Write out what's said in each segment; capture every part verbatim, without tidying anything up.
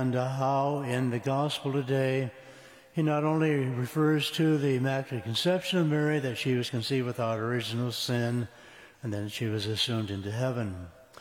and uh, how in the gospel today he not only refers to the Immaculate Conception of Mary, that she was conceived without original sin, and then she was assumed into heaven.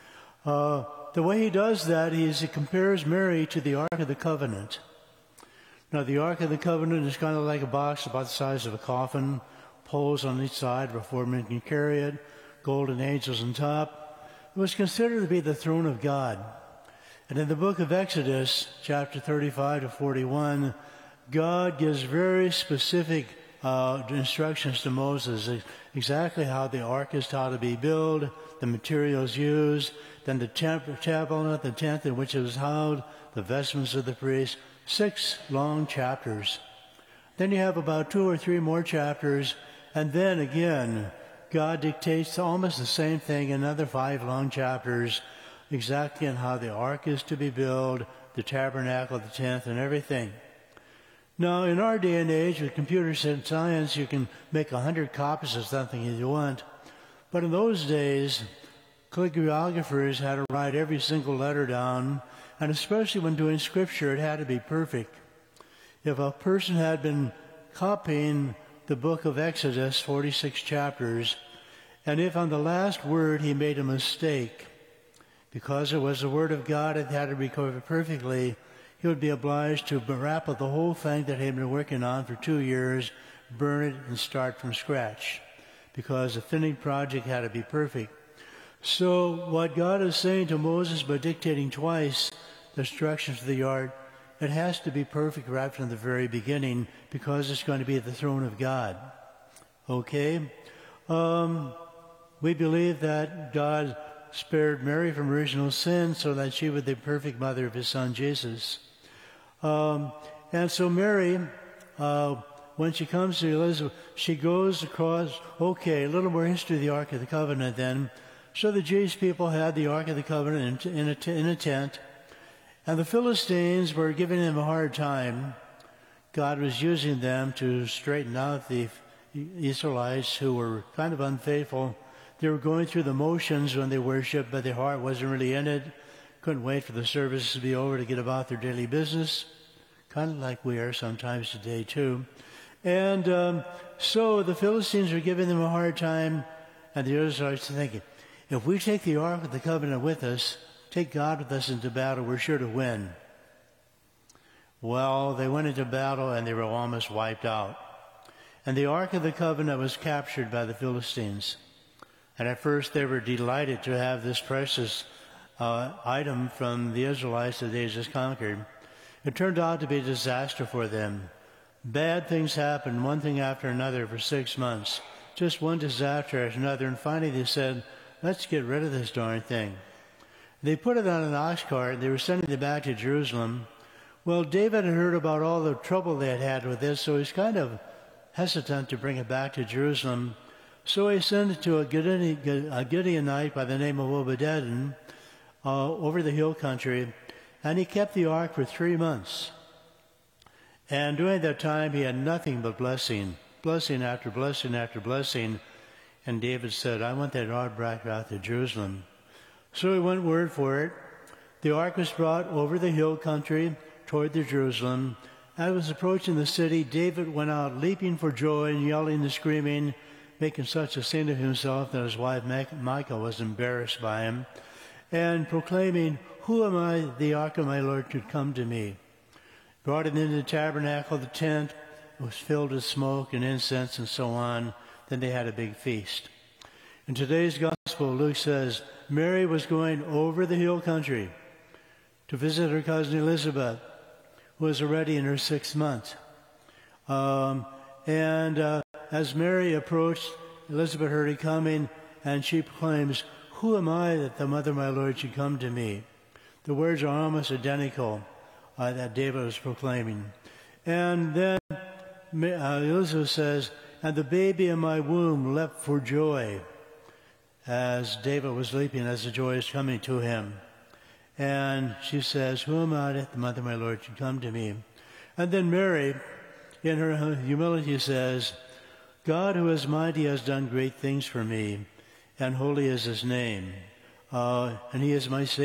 Uh, the way he does that is he compares Mary to the Ark of the Covenant. Now, the Ark of the Covenant is kind of like a box about the size of a coffin, poles on each side where four men can carry it, golden angels on top. It was considered to be the throne of God. And in the book of Exodus, chapter thirty-five to forty-one, God gives very specific uh, instructions to Moses, exactly how the ark is taught to be built, the materials used, then the tabernacle, the tent in which it was housed, the vestments of the priest. Six long chapters. Then you have about two or three more chapters, and then again, God dictates almost the same thing, another five long chapters, exactly on how the ark is to be built, the tabernacle, the tent, and everything. Now, in our day and age, with computers and science, you can make a hundred copies of something if you want. But in those days, calligraphers had to write every single letter down, and especially when doing scripture, it had to be perfect. If a person had been copying the book of Exodus, forty-six chapters, and if on the last word he made a mistake, because it was the word of God, it had to be covered perfectly, he would be obliged to wrap up the whole thing that he had been working on for two years, burn it, and start from scratch, because the finished project had to be perfect. So what God is saying to Moses by dictating twice the instructions of the ark, it has to be perfect right from the very beginning, because it's going to be the throne of God. Okay? Um, we believe that God spared Mary from original sin so that she would be the perfect mother of his son Jesus. Um, and so Mary, uh, when she comes to Elizabeth, she goes across, okay, a little more history of the Ark of the Covenant then. So the Jewish people had the Ark of the Covenant in, in, a, in a tent, and the Philistines were giving them a hard time. God was using them to straighten out the Israelites who were kind of unfaithful. They were going through the motions when they worshiped, but their heart wasn't really in it. Couldn't wait for the service to be over to get about their daily business, kind of like we are sometimes today too. And um, so the Philistines were giving them a hard time, and the Israelites were thinking, if we take the Ark of the Covenant with us, take God with us into battle, we're sure to win. Well, they went into battle and they were almost wiped out. And the Ark of the Covenant was captured by the Philistines. And at first they were delighted to have this precious uh, item from the Israelites that they just conquered. It turned out to be a disaster for them. Bad things happened, one thing after another, for six months. Just one disaster after another. And finally they said, let's get rid of this darn thing. They put it on an ox cart. They were sending it back to Jerusalem. Well, David had heard about all the trouble they had had with this, so he's kind of hesitant to bring it back to Jerusalem. So he sent it to a, Gideon, a Gideonite by the name of Obed-Edom uh, over the hill country, and he kept the ark for three months. And during that time, he had nothing but blessing, blessing after blessing after blessing. And David said, I want that ark back out to Jerusalem. So he went word for it. The ark was brought over the hill country toward the Jerusalem. As it was approaching the city, David went out leaping for joy and yelling and screaming, making such a scene of himself that his wife Michal was embarrassed by him, and proclaiming, who am I, the ark of my Lord, should come to me? Brought it into the tabernacle, the tent. It was filled with smoke and incense and so on. Then they had a big feast. In today's gospel, Luke says, Mary was going over the hill country to visit her cousin Elizabeth, who was already in her sixth month. Um, and uh, as Mary approached, Elizabeth heard it coming, and she proclaims, who am I that the mother of my Lord should come to me? The words are almost identical uh, that David was proclaiming. And then uh, Elizabeth says, and the baby in my womb leapt for joy, as David was leaping as the joy is coming to him. And she says, who am I that the mother of my Lord should come to me? And then Mary, in her humility, says, God who is mighty has done great things for me, and holy is his name, uh, and he is my Savior.